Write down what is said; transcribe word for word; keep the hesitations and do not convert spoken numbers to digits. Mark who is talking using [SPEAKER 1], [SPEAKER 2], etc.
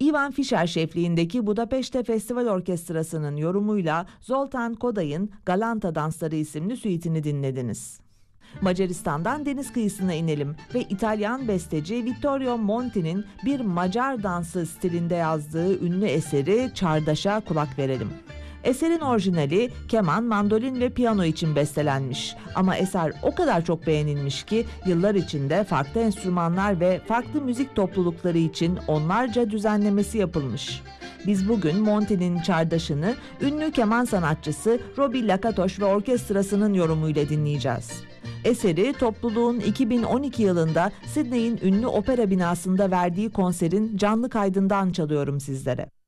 [SPEAKER 1] Ivan Fischer şefliğindeki Budapeşte Festival Orkestrası'nın yorumuyla Zoltán Koday'ın Galanta Dansları isimli süitini dinlediniz. Macaristan'dan deniz kıyısına inelim ve İtalyan besteci Vittorio Monti'nin bir Macar dansı stilinde yazdığı ünlü eseri Çardaş'a kulak verelim. Eserin orijinali keman, mandolin ve piyano için bestelenmiş. Ama eser o kadar çok beğenilmiş ki yıllar içinde farklı enstrümanlar ve farklı müzik toplulukları için onlarca düzenlemesi yapılmış. Biz bugün Monti'nin Çardaş'ını ünlü keman sanatçısı Robi Lakatoş ve orkestrasının yorumuyla dinleyeceğiz. Eseri topluluğun iki bin on iki yılında Sydney'in ünlü opera binasında verdiği konserin canlı kaydından çalıyorum sizlere.